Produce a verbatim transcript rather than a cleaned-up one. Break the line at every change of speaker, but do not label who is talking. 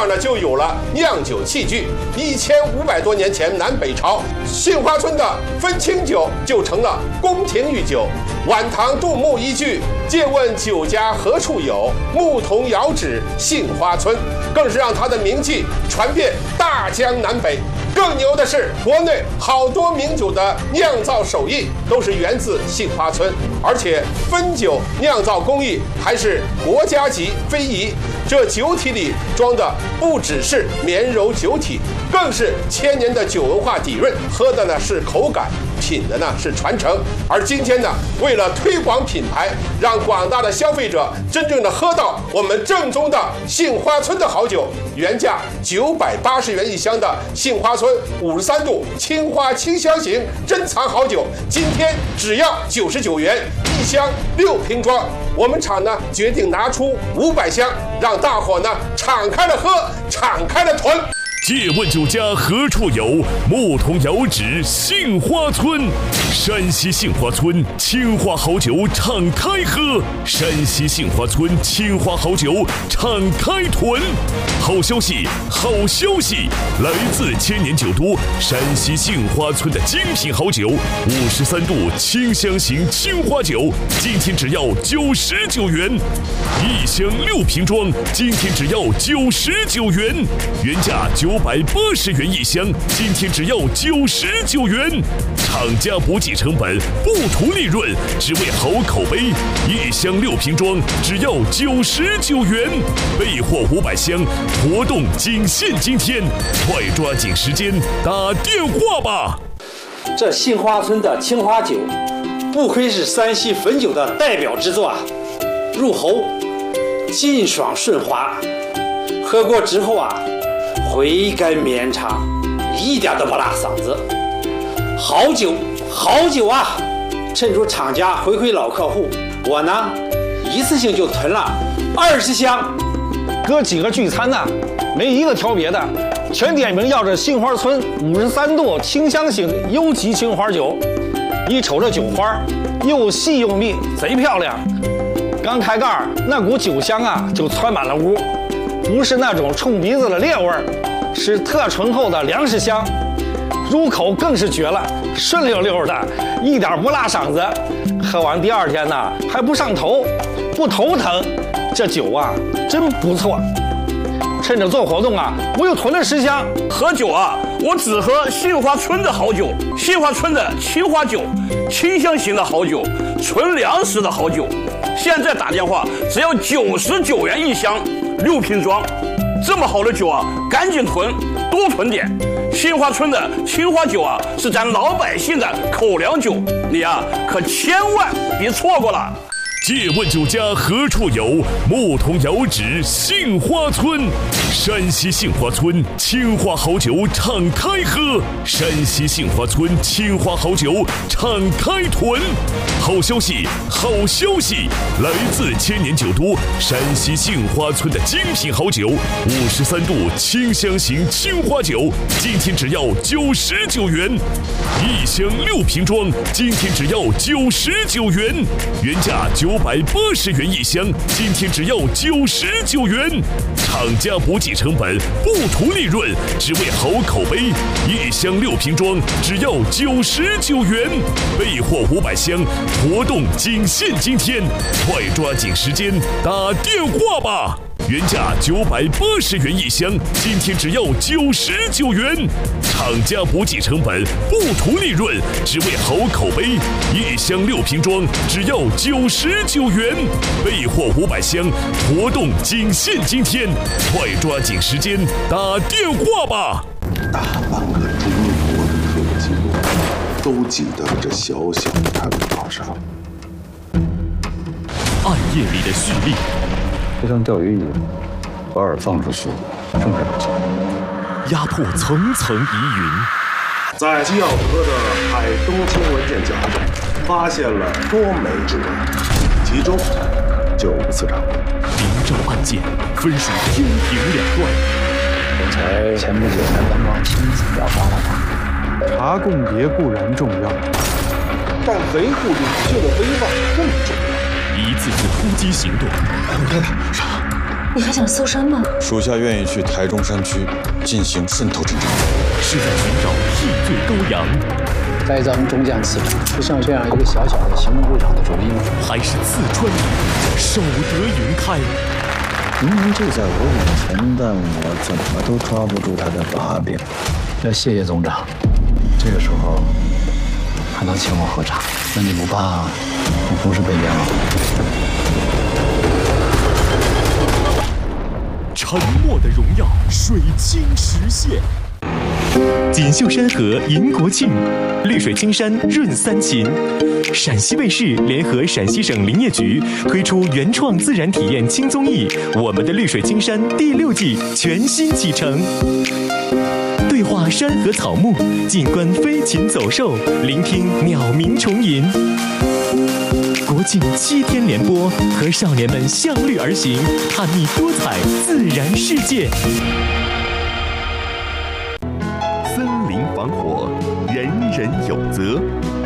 上呢就有了酿酒器具。一千五百多年前南北朝，杏花村的分清酒就成了宫廷御酒。晚唐杜牧一句“借问酒家何处有，牧童遥指杏花村”，更是让他的名气传遍大江南北。更牛的是，国内好多名酒的酿造手艺都是源自杏花村，而且汾酒酿造工艺还是国家级非遗。这酒体里装的不只是绵柔酒体，更是千年的酒文化底蕴，喝的呢是口感，品的呢是传承。而今天呢，为了推广品牌，让广大的消费者真正的喝到我们正宗的杏花村的好酒，原价九百八十元一箱的杏花村五十三度青花清香型珍藏好酒，今天只要九十九元一箱，六瓶装。我们厂呢决定拿出五百箱，让大伙呢敞开了喝，敞开了囤。
借问酒家何处有，牧童遥指杏花村。山西杏花村青花好酒敞开喝，山西杏花村青花好酒敞开囤。好消息，好消息！来自千年酒都山西杏花村的精品好酒，五十三度清香型青花酒，今天只要九十九元一箱，六瓶装，今天只要九十九元，原价九百八十元一箱，今天只要九十九元。厂家不计成本，不图利润，只为好口碑。一箱六瓶装，只要九十九元。备货五百箱，活动仅限今天，快抓紧时间打电话吧。
这杏花村的青花酒，不愧是山西汾酒的代表之作啊！入喉劲爽顺滑，喝过之后啊，回甘绵长，一点都不辣嗓子。好酒，好酒啊！趁着厂家回馈老客户，我呢一次性就囤了二十箱。
哥几个聚餐呢、啊，没一个挑别的，全点名要这杏花村五十三度清香型优级青花酒。一瞅这酒花，又细又密，贼漂亮。刚开盖，那股酒香啊就窜满了屋，不是那种冲鼻子的烈味儿，是特醇厚的粮食香。入口更是绝了，顺溜溜的，一点不辣嗓子。喝完第二天呢，还不上头，不头疼。这酒啊，真不错。趁着做活动啊，我又囤了十箱。
喝酒啊，我只喝杏花村的好酒，杏花村的青花酒，清香型的好酒，纯粮食的好酒。现在打电话只要九十九元一箱，六瓶装。这么好的酒啊，赶紧囤，多囤点。杏花村的青花酒啊，是咱老百姓的口粮酒，你啊可千万别错过了。
借问酒家何处有，牧童遥指杏花村。山西杏花村青花好酒敞开喝，山西杏花村青花好酒敞开囤。好消息，好消息！来自千年酒都山西杏花村的精品好酒，五十三度清香型青花酒，今天只要九十九元一箱，六瓶装，今天只要九十九元，原价九百八十元一箱，今天只要九十九元。厂家不计成本，不图利润，只为好口碑。一箱六瓶装，只要九十九元。备货五百箱，活动仅限今天，快抓紧时间打电话吧。原价九百八十元一箱，今天只要九十九元。厂家不计成本，不图利润，只为好口碑。一箱六瓶装，只要九十九元。备货五百箱，活动仅限今天，快抓紧时间打电话吧。
大半个中国的科技都挤到这小小的探宝上。
暗夜里的蓄力。
就像钓鱼一样，把饵放出去，正是不错。
压迫层层疑云。
在基奥河的海东青文件夹中，发现了多枚指纹，其中就有次长。
明照案件分属天平两端。
我才前不久才刚刚亲自调查了他。
查共谍固然重要，
但维护领袖的威望更重要。
一次次突击行动，
老太太上。
你还想搜山吗？
属下愿意去台中山区进行渗透侦查。
是在寻找替罪羔羊，
栽赃中将次长，就像这样一个小小的行政会场的主力，
还是四川里守得云开？
明明就在我眼前，但我怎么都抓不住他的把柄。要谢谢总长，这个时候还能请我喝茶，那你不怕我同事被冤枉？
沉默的荣耀，水晶实现。锦绣山河迎国庆，绿水青山润三秦。陕西卫视联合陕西省林业局推出原创自然体验轻综艺《我们的绿水青山》第六季全新启程。对话山河草木，静观飞禽走兽，聆听鸟鸣虫吟。国庆七天连播，和少年们向绿而行，探秘多彩自然世界。森林防火，人人有责。